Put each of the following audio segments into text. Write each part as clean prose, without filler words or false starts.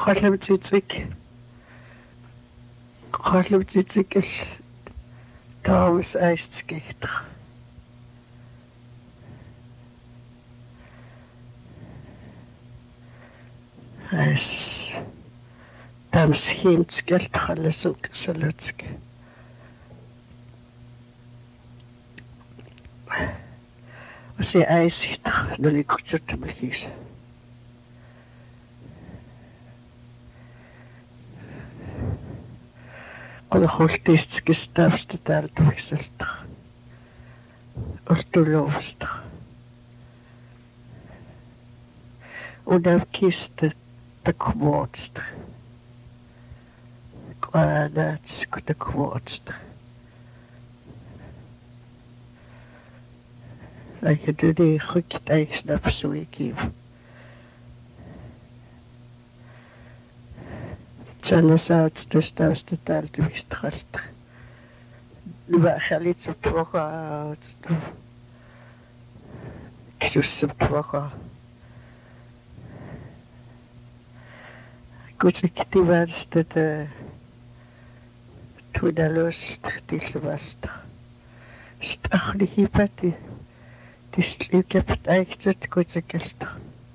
Qallamtitik taamus aistskihta. Ais tams himtskelt qallasuk salutsk. Se aisita nulikutsuttamalkis. Qulqultiistiskistaavsta taaltuviksalta. Ultuluuvasta. Unavkista takvuotsta. Qaanaatsikku takvuotsta. Aikatuni quktaisnapsuikiiv. Sannasaatstustavsta taaltuvikstralta. Nuvaaqalitsutuaqaat. Kisussaptuaqaa. Kusiktivalstata tunaluustillvalta. Staqlihipati tisliukapat aiktat kutsikalta.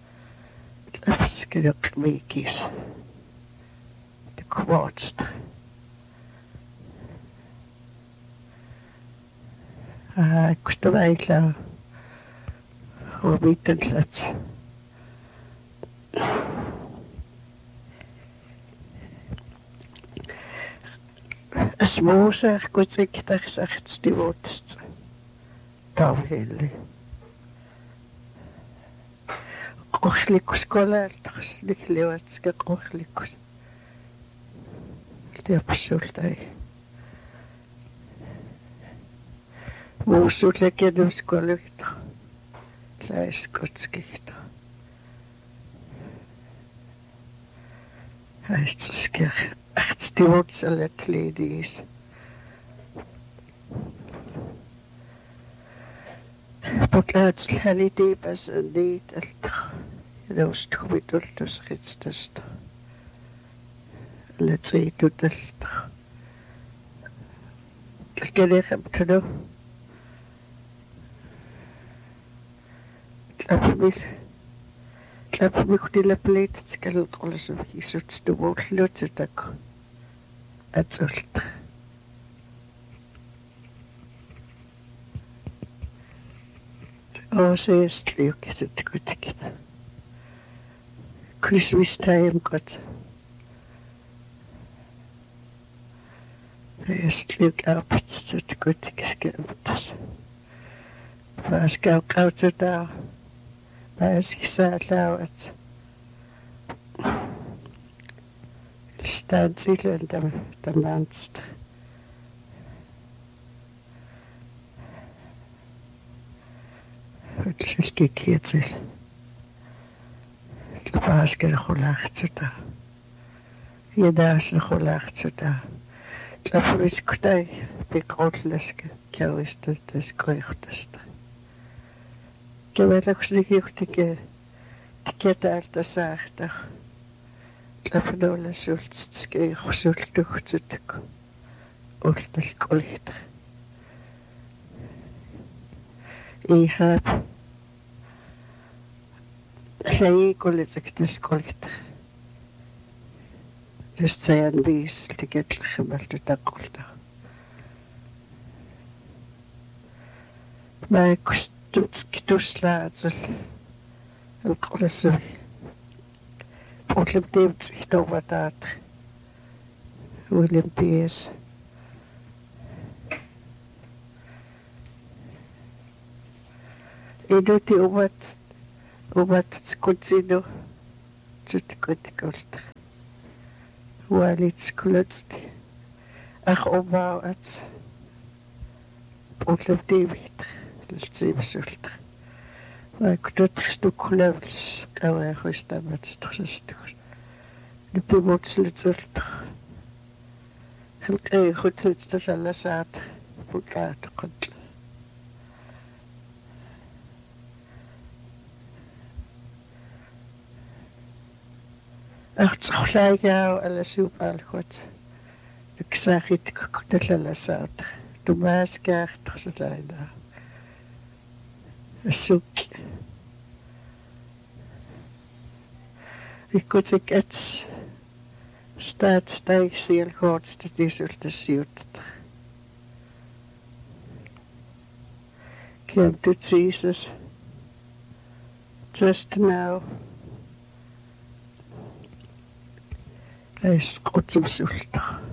Lapskeneqmiikis. Takvuotsta. Kustavailla huomitanlat. Asmuusa kutsiktarsartstivuutsta. Tauhelli. Qorlikus kolaaltars liklivatska qorlikus. Tiapsultai. Muusullakenuskolukta. Läiskotskihta. Häistäskär. Ähtstivuutsalet liidiis. Putlaatsl halitiipas niitalta. Jaustukvitultusritstasta. Latsiitutalta. Tlakeneqamtanu. Tlapamikutilapliitatskaluqolasuvhisutstuvuulluutatak. Atsulta. Oseestliukisutkutikita. Christmas time got. Oseestliukaupatsutkutikiskämtas. Paaskauqaututaa. Paaskisaalauat. Stansilen tämänstä. Silkikietsil. Paaskauqulaaqtuta. Yadaasnaqulaaqtuta. Tlapuiskutai piqqullaska kiawistaltas qoiqtasta. Keväällä tikiätäältä saahta. Tlapanuolla sultskei sultuhtutako. Ultalkolihta. Ihap. Säi kullitsektilkolihta. Just sajan viis tiketlähemmältä takulta. Mä tutskitusläatsel. Alqolassuvi. Puutlem tiivtsihtuvataat. William P.S. Inuti uvat skutsinu. Tsutikotikolta. Waalitskulutsti. Umauat. Puutlem tiivihta. Ltsiivasulta. Vaikka tutkistukulavils kauahuistaamatstuksestus. Nypimutsilitsulta. Helkei hutsilitsalla saata. Pukaatokotla. артерлаагаа аласуупаалгут иксаахит кутталлаласаат тумааскаартарсалаина ассук иккутик ats staatstag sielkort statisultassiut came to Jesus just now as kutsumsulta